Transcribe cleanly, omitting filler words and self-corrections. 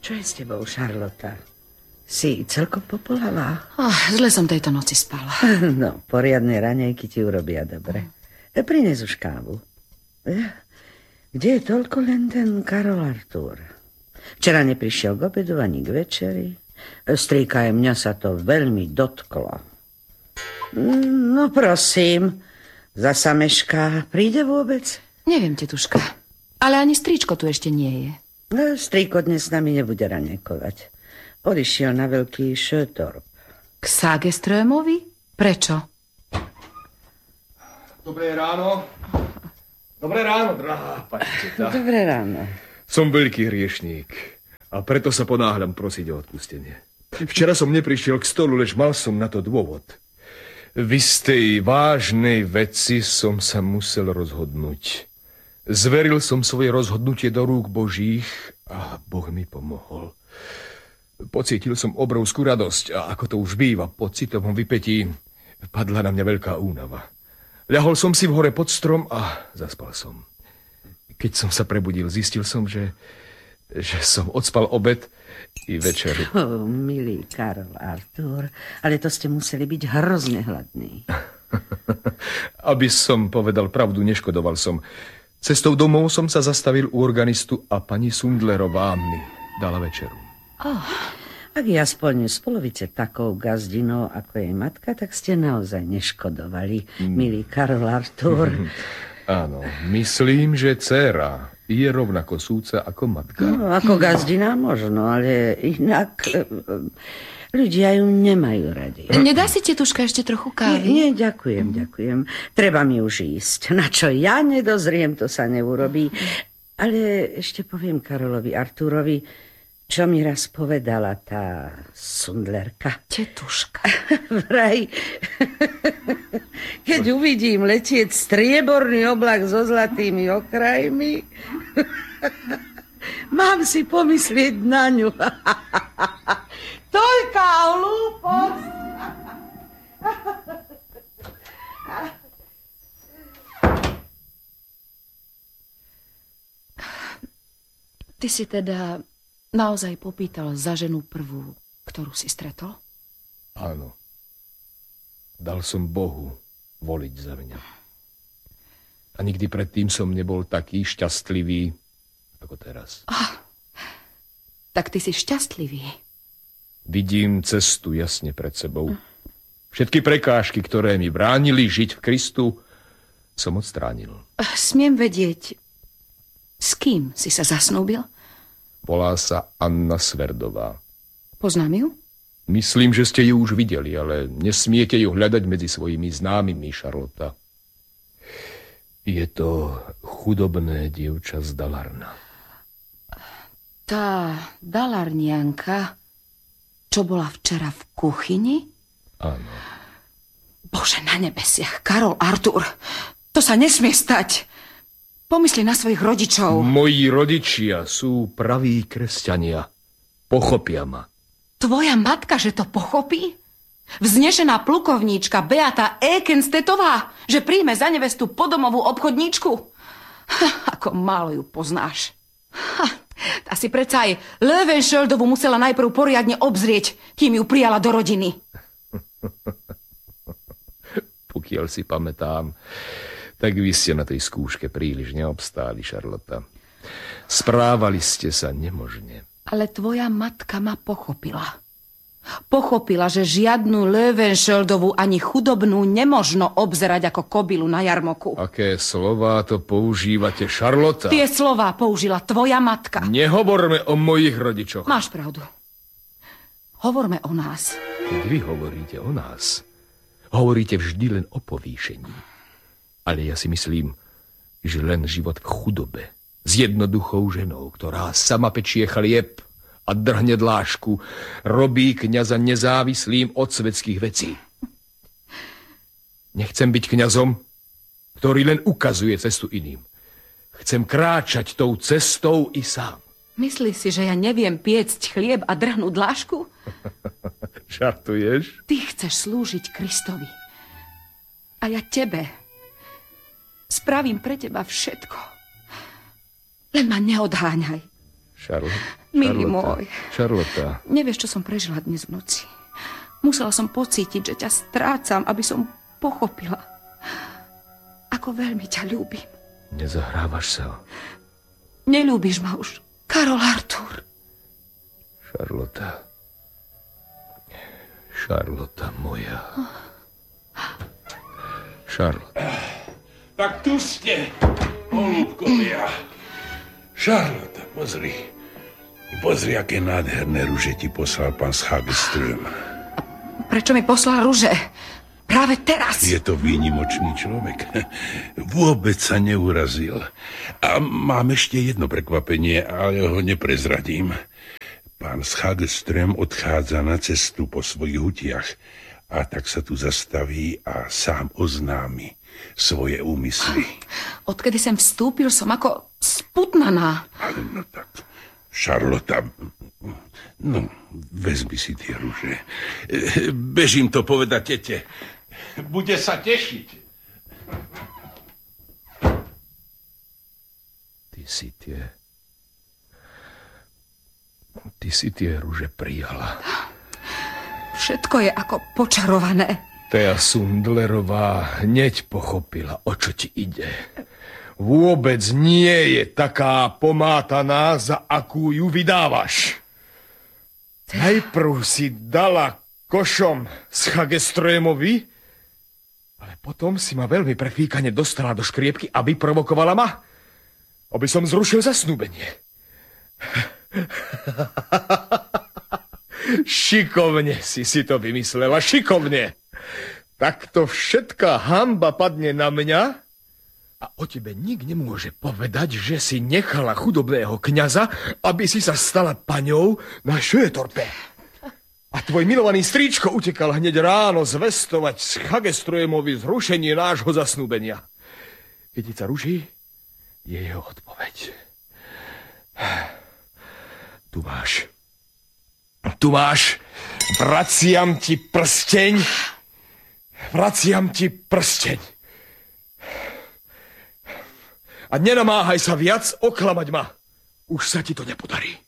Čo je s tebou, Šarlota? Si celkom popolhavá? Zle som tejto noci spala. No, poriadne raňajky ti urobia dobre. Prines už kávu. Kde je toľko len ten Karol Artúr? Včera neprišiel k obedu ani k večeri. Strýka, mňa sa to veľmi dotklo. No prosím, zasa mešká. Príde vôbec? Neviem, tetuška. Ale ani strýčko tu ešte nie je. Strýko dnes s nami nebude raňajkovať. Odišiel na veľký Šötorp. K Sageströmovi? Prečo? Dobré ráno. Dobré ráno, drahá pačeta. Dobré ráno. Som veľký hriešník a preto sa ponáhľam prosiť o odpustenie. Včera som neprišiel k stolu, leč mal som na to dôvod. V istej vážnej veci som sa musel rozhodnúť. Zveril som svoje rozhodnutie do rúk Božích a Boh mi pomohol. Pocítil som obrovskú radosť a ako to už býva po citovom vypätí, padla na mňa veľká únava. Ľahol som si v hore pod strom a zaspal som. Keď som sa prebudil, zistil som, že som odspal obed i večeru. Milý Karol Artúr, ale to ste museli byť hrozne hladní. Aby som povedal pravdu, neškodoval som. Cestou domov som sa zastavil u organistu a pani Sundlerová mi dala večeru. Ak je aspoň z polovice takou gazdinou ako jej matka, tak ste naozaj neškodovali, milý Karol Artúr. Áno, myslím, že dcéra je rovnako súca ako matka. No, ako gazdina možno, ale inak ľudia ju nemajú radi. Nedá si, tetuška, ešte trochu kávy? Nie, ďakujem. Treba mi už ísť. Na čo ja nedozriem, to sa neurobí. Ale ešte poviem Karolovi Artúrovi, čo mi raz povedala tá Sundlerka. Tetuška. Vraj, keď uvidím letieť strieborný oblak so zlatými okrajmi, mám si pomyslieť na ňu. Toľká hlúposť. Ty si teda naozaj popýtal za ženu prvú, ktorú si stretol? Áno. Dal som Bohu voliť za mňa. A nikdy predtým som nebol taký šťastlivý ako teraz. Tak ty si šťastlivý. Vidím cestu jasne pred sebou. Všetky prekážky, ktoré mi bránili žiť v Kristu, som odstránil. Smiem vedieť, s kým si sa zasnúbil? Volá sa Anna Sverdová. Poznám ju? Myslím, že ste ju už videli, ale nesmiete ju hľadať medzi svojimi známymi, Šarlota. Je to chudobné dievča z Dalarna. Tá Dalarnianka, čo bola včera v kuchyni? Áno. Bože, na nebesiach, Karol Artúr, to sa nesmie stať. Pomysli na svojich rodičov. Moji rodičia sú praví kresťania. Pochopia ma. Tvoja matka, že to pochopí? Vznešená plukovníčka Beata Ekenstetová, že príjme za nevestu podomovú obchodníčku? Ako málo ju poznáš. Tá si predsa aj Löwenschöldovu musela najprv poriadne obzrieť, kým ju prijala do rodiny. Pokiaľ si pamätám, tak vy ste na tej skúške príliš neobstáli, Šarlota. Správali ste sa nemožne. Ale tvoja matka ma pochopila. Pochopila, že žiadnu Löwenschöldovu ani chudobnú nemožno obzerať ako kobylu na jarmoku. Aké slová to používate, Šarlota? Tie slová použila tvoja matka. Nehovorme o mojich rodičoch. Máš pravdu. Hovorme o nás. Keď vy hovoríte o nás, hovoríte vždy len o povýšení. Ale ja si myslím, že len život v chudobe s jednoduchou ženou, ktorá sama pečie chlieb a drhne dlášku, robí kňaza nezávislým od svetských vecí. Nechcem byť kňazom, ktorý len ukazuje cestu iným. Chcem kráčať tou cestou i sám. Myslíš si, že ja neviem piecť chlieb a drhnúť dlášku? Žartuješ? Ty chceš slúžiť Kristovi. A ja tebe. Spravím pre teba všetko. Len ma neodháňaj. Milý môj. Charlotta. Nevieš, čo som prežila dnes v noci. Musela som pocítiť, že ťa strácam, aby som pochopila, ako veľmi ťa ľúbim. Nezahrávaš sa. Neľúbiš ma už, Karol Artur. Charlotta moja. Charlotta. Tak tu ste, holúbkovia. Charlotta, pozri. Pozri, aké nádherné ruže ti poslal pán z Hagström. Prečo mi poslal ruže? Práve teraz. Je to výnimočný človek. Vôbec sa neurazil. A mám ešte jedno prekvapenie, ale ho neprezradím. Pán z Hagström odchádza na cestu po svojich hutiach. A tak sa tu zastaví a sám oznámi svoje úmysly. Odkedy sem vstúpil, som ako sputnaná. Ale no tak, Charlotta, no, vezmi si tie ruže. Bežím to povedať tete. Bude sa tešiť. Ty si tie ruže prijala. Všetko je ako počarované. Tea Sundlerová hneď pochopila, o čo ti ide. Vôbec nie je taká pomátaná, za akú ju vydávaš. Najprv si dala košom z Hagströmovi, ale potom si ma veľmi prefíkane dostala do škriepky a vyprovokovala ma, aby som zrušil zasnúbenie. Šikovne si to vymyslela, šikovne. Takto všetká hanba padne na mňa a o tebe nik nemôže povedať, že si nechala chudobného kňaza, aby si sa stala paňou na Šötorpe. A tvoj milovaný strýčko utekal hneď ráno zvestovať z Hagströmovi zrušenie nášho zasnúbenia. Kytica ruží je jeho odpoveď. Tu máš. Vraciam ti prsteň. A nenamáhaj sa viac oklamať ma. Už sa ti to nepodarí.